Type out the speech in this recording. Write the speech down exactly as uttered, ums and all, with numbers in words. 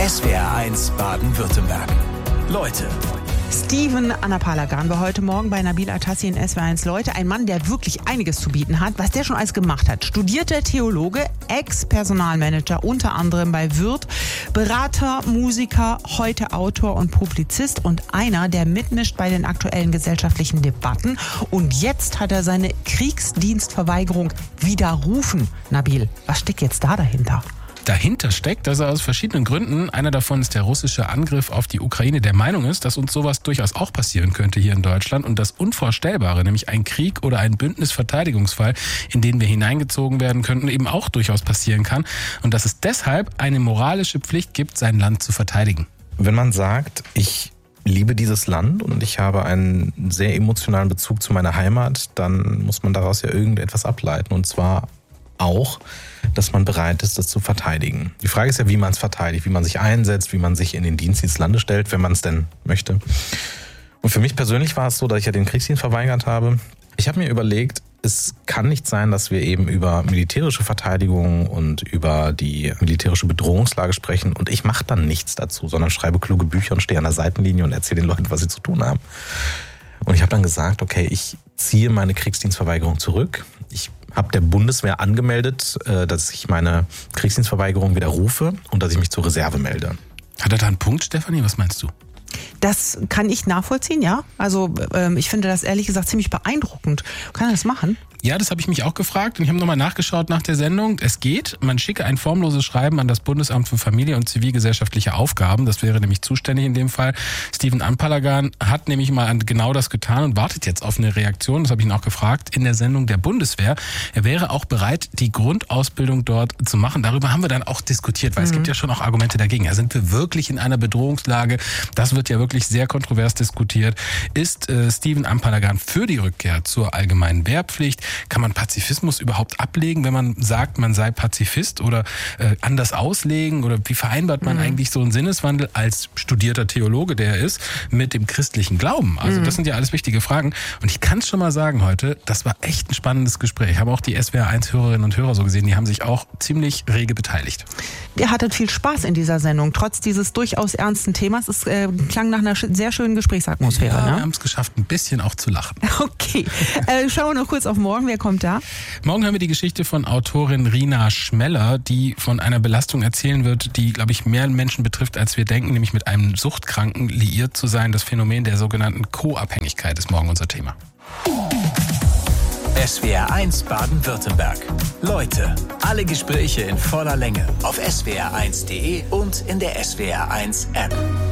S W R eins Baden-Württemberg. Leute. Steven Anapalagan war heute Morgen bei Nabil Atassi in S W R eins Leute. Ein Mann, der wirklich einiges zu bieten hat, was der schon alles gemacht hat. Studierter Theologe, Ex-Personalmanager, unter anderem bei Würth, Berater, Musiker, heute Autor und Publizist und einer, der mitmischt bei den aktuellen gesellschaftlichen Debatten. Und jetzt hat er seine Kriegsdienstverweigerung widerrufen. Nabil, was steckt jetzt da dahinter? Dahinter steckt, dass er aus verschiedenen Gründen, einer davon ist der russische Angriff auf die Ukraine, der Meinung ist, dass uns sowas durchaus auch passieren könnte hier in Deutschland und das Unvorstellbare, nämlich ein Krieg oder ein Bündnisverteidigungsfall, in den wir hineingezogen werden könnten, eben auch durchaus passieren kann und dass es deshalb eine moralische Pflicht gibt, sein Land zu verteidigen. Wenn man sagt, ich liebe dieses Land und ich habe einen sehr emotionalen Bezug zu meiner Heimat, dann muss man daraus ja irgendetwas ableiten und zwar auch, dass man bereit ist, das zu verteidigen. Die Frage ist ja, wie man es verteidigt, wie man sich einsetzt, wie man sich in den Dienst dieses Landes stellt, wenn man es denn möchte. Und für mich persönlich war es so, dass ich ja den Kriegsdienst verweigert habe. Ich habe mir überlegt, es kann nicht sein, dass wir eben über militärische Verteidigung und über die militärische Bedrohungslage sprechen und ich mache dann nichts dazu, sondern schreibe kluge Bücher und stehe an der Seitenlinie und erzähle den Leuten, was sie zu tun haben. Und ich habe dann gesagt, okay, ich ziehe meine Kriegsdienstverweigerung zurück. Ich habe der Bundeswehr angemeldet, dass ich meine Kriegsdienstverweigerung widerrufe und dass ich mich zur Reserve melde. Hat er da einen Punkt, Stefanie? Was meinst du? Das kann ich nachvollziehen, ja. Also ähm, ich finde das ehrlich gesagt ziemlich beeindruckend. Kann er das machen? Ja, das habe ich mich auch gefragt und ich habe nochmal nachgeschaut nach der Sendung. Es geht, man schicke ein formloses Schreiben an das Bundesamt für Familie und zivilgesellschaftliche Aufgaben. Das wäre nämlich zuständig in dem Fall. Steven Anpalagan hat nämlich mal genau das getan und wartet jetzt auf eine Reaktion. Das habe ich ihn auch gefragt in der Sendung der Bundeswehr. Er wäre auch bereit, die Grundausbildung dort zu machen. Darüber haben wir dann auch diskutiert, weil mhm. es gibt ja schon auch Argumente dagegen. Ja, sind wir wirklich in einer Bedrohungslage? Das wird ja wirklich sehr kontrovers diskutiert. Ist äh, Steven Anpalagan für die Rückkehr zur allgemeinen Wehrpflicht? Kann man Pazifismus überhaupt ablegen, wenn man sagt, man sei Pazifist oder äh, anders auslegen? Oder wie vereinbart man mhm. eigentlich so einen Sinneswandel als studierter Theologe, der er ist, mit dem christlichen Glauben? Also mhm. das sind ja alles wichtige Fragen. Und ich kann es schon mal sagen heute, das war echt ein spannendes Gespräch. Ich habe auch die S W R eins Hörerinnen und Hörer so gesehen, die haben sich auch ziemlich rege beteiligt. Ihr hattet viel Spaß in dieser Sendung, trotz dieses durchaus ernsten Themas. Es äh, klang nach einer sehr schönen Gesprächsatmosphäre. Ja, ne? Wir haben es geschafft, ein bisschen auch zu lachen. Okay, äh, schauen wir noch kurz auf morgen. Wer kommt da? Morgen haben wir die Geschichte von Autorin Rina Schmeller, die von einer Belastung erzählen wird, die, glaube ich, mehr Menschen betrifft, als wir denken, nämlich mit einem Suchtkranken liiert zu sein. Das Phänomen der sogenannten Co-Abhängigkeit ist morgen unser Thema. S W R eins Baden-Württemberg. Leute, alle Gespräche in voller Länge auf S W R eins punkt de und in der S W R eins App.